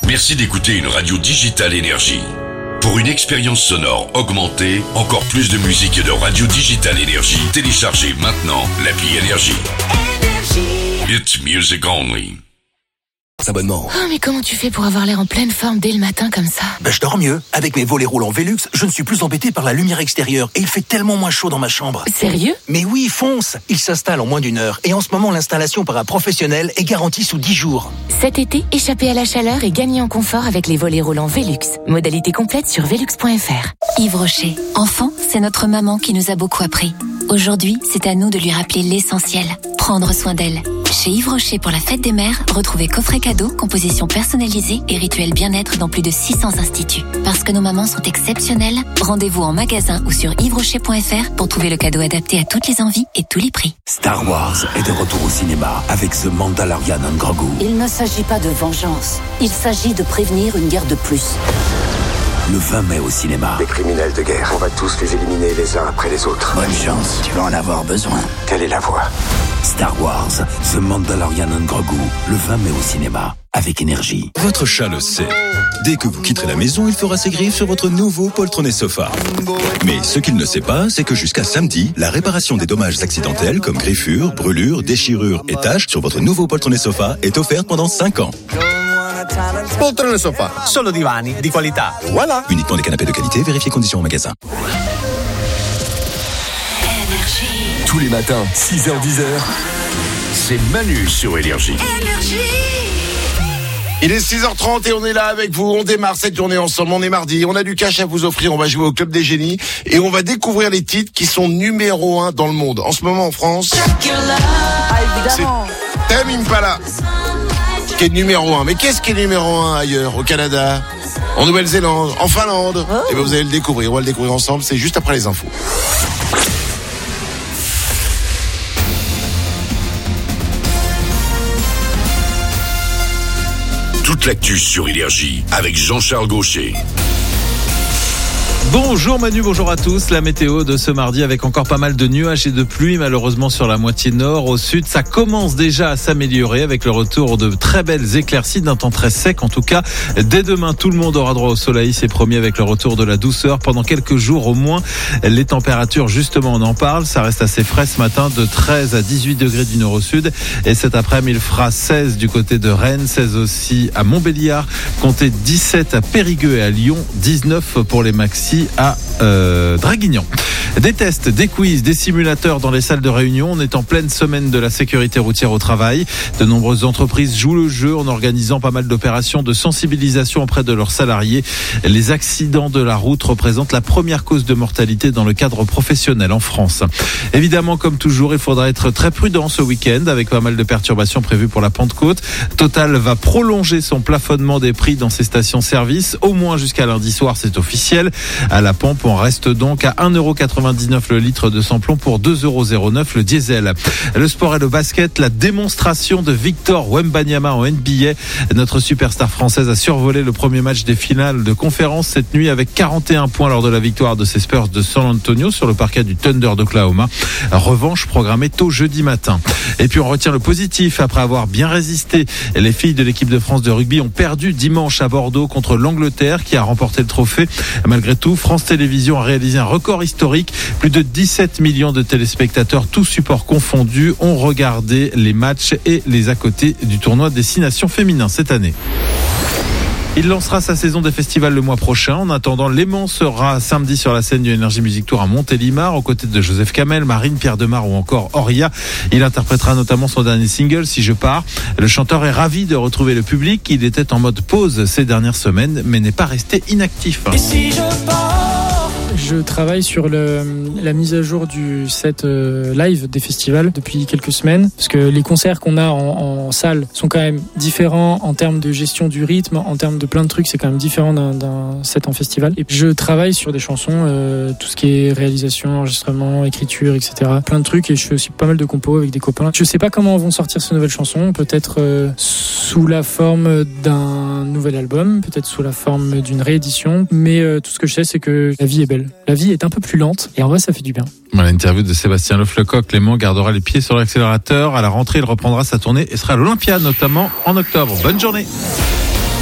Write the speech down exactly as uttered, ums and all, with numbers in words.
Merci d'écouter une radio digitale Énergie. Pour une expérience sonore augmentée, encore plus de musique et de radio digitale Énergie, téléchargez maintenant l'appli Énergie. It's music only. Abonnement. Oh, mais comment tu fais pour avoir l'air en pleine forme dès le matin comme ça? Ben, je dors mieux. Avec mes volets roulants Velux, je ne suis plus embêté par la lumière extérieure et il fait tellement moins chaud dans ma chambre. Sérieux? Mais oui, fonce. Il s'installe en moins d'une heure et en ce moment, l'installation par un professionnel est garantie sous dix jours. Cet été, échappez à la chaleur et gagnez en confort avec les volets roulants Velux. Modalité complète sur velux point f r. Yves Rocher. Enfant, c'est notre maman qui nous a beaucoup appris. Aujourd'hui, c'est à nous de lui rappeler l'essentiel. Prendre soin d'elle. Chez Yves Rocher pour la fête des mères, retrouvez coffret cadeau, composition personnalisée et rituel bien-être dans plus de six cents instituts. Parce que nos mamans sont exceptionnelles, rendez-vous en magasin ou sur yves rocher point f r pour trouver le cadeau adapté à toutes les envies et tous les prix. Star Wars est de retour au cinéma avec The Mandalorian and Grogu. Il ne s'agit pas de vengeance, il s'agit de prévenir une guerre de plus. Le vingt mai au cinéma. Des criminels de guerre, on va tous les éliminer les uns après les autres. Bonne chance, tu vas en avoir besoin. Telle est la voie. Star Wars, The Mandalorian and Grogu, le vingt mai au cinéma, avec Énergie. Votre chat le sait. Dès que vous quitterez la maison, il fera ses griffes sur votre nouveau poltronné sofa. Mais ce qu'il ne sait pas, c'est que jusqu'à samedi, la réparation des dommages accidentels comme griffures, brûlures, déchirures et taches sur votre nouveau poltronné sofa est offerte pendant cinq ans. Poltrone sofa, solo divani di qualità. Voilà. Uniquement des canapés de qualité, vérifiez conditions au magasin. Tous les matins, six heures dix heures, c'est Manu sur Énergie. Il est six heures trente et on est là avec vous. On démarre cette journée ensemble. On est mardi. On a du cash à vous offrir. On va jouer au Club des Génies et on va découvrir les titres qui sont numéro un dans le monde. En ce moment en France, Ah, évidemment. c'est Tame Impala qui est numéro un. Mais qu'est-ce qui est numéro un ailleurs? Au Canada, en Nouvelle-Zélande, en Finlande? Oh. Et bien vous allez le découvrir. On va le découvrir ensemble. C'est juste après les infos. Toute l'actu sur Énergie avec Jean-Charles Gaucher. Bonjour Manu, bonjour à tous. La météo de ce mardi avec encore pas mal de nuages et de pluie, malheureusement sur la moitié nord. Au sud, ça commence déjà à s'améliorer avec le retour de très belles éclaircies, d'un temps très sec. En tout cas, dès demain, tout le monde aura droit au soleil, c'est promis, avec le retour de la douceur. Pendant quelques jours au moins, les températures, justement, on en parle. Ça reste assez frais ce matin, de treize à dix-huit degrés du nord au sud. Et cet après-midi, il fera seize du côté de Rennes, seize aussi à Montbéliard. Comptez dix-sept à Périgueux et à Lyon, dix-neuf pour les maxi à euh, Draguignan. Des tests, des quiz, des simulateurs dans les salles de réunion. On est en pleine semaine de la sécurité routière au travail. De nombreuses entreprises jouent le jeu en organisant pas mal d'opérations de sensibilisation auprès de leurs salariés. Les accidents de la route représentent la première cause de mortalité dans le cadre professionnel en France. Évidemment, comme toujours, il faudra être très prudent ce week-end avec pas mal de perturbations prévues pour la Pentecôte. Total va prolonger son plafonnement des prix dans ses stations-service, au moins jusqu'à lundi soir, c'est officiel. À la pompe, on reste donc à un euro quatre-vingt-dix-neuf le litre de samplon pour deux euros zéro neuf le diesel. Le sport et le basket, la démonstration de Victor Wembanyama en N B A. Notre superstar française a survolé le premier match des finales de conférence cette nuit avec quarante et un points lors de la victoire de ses Spurs de San Antonio sur le parquet du Thunder d'Oklahoma. Revanche programmée tôt jeudi matin. Et puis on retient le positif après avoir bien résisté. Les filles de l'équipe de France de rugby ont perdu dimanche à Bordeaux contre l'Angleterre qui a remporté le trophée. Malgré tout, France Télévisions a réalisé un record historique. Plus de dix-sept millions de téléspectateurs, tous supports confondus, ont regardé les matchs et les à côté du tournoi Destination Féminin cette année. Il lancera sa saison des festivals le mois prochain. En attendant, Léman sera samedi sur la scène du Energy Music Tour à Montélimar, aux côtés de Joseph Kamel, Marine, Pierre Demar ou encore Oria. Il interprétera notamment son dernier single, Si je pars. Le chanteur est ravi de retrouver le public. Il était en mode pause ces dernières semaines, mais n'est pas resté inactif. Et si je pars ? Je travaille sur le, la mise à jour du set euh, live des festivals depuis quelques semaines, parce que les concerts qu'on a en, en salle sont quand même différents en termes de gestion du rythme, en termes de plein de trucs, c'est quand même différent d'un, d'un set en festival. Et je travaille sur des chansons, euh, tout ce qui est réalisation, enregistrement, écriture, et cetera. Plein de trucs, et je fais aussi pas mal de compos avec des copains. Je sais pas comment vont sortir ces nouvelles chansons, peut-être euh, sous la forme d'un nouvel album, peut-être sous la forme d'une réédition, mais euh, tout ce que je sais, c'est que la vie est belle. La vie est un peu plus lente et en vrai ça fait du bien. Voilà, l'interview de Sébastien Leflecoq. Clément gardera les pieds sur l'accélérateur. À la rentrée, il reprendra sa tournée et sera à l'Olympia notamment en octobre. Bonne journée.